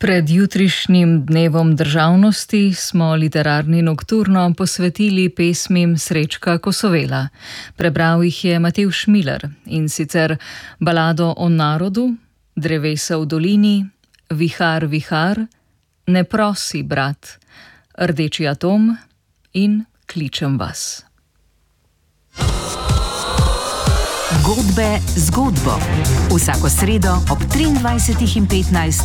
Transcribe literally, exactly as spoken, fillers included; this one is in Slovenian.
Pred jutrišnjim dnevom državnosti smo literarni nokturno posvetili pesmim Srečka Kosovela. Prebral jih je Matevž Miler, in sicer Balado o narodu, Drevesa v dolini, Vihar, vihar, Ne prosi, brat, Rdeči atom in Kličem vas. Godbe, zgodbo. Vsako sredo ob triindvajsetih in petnajst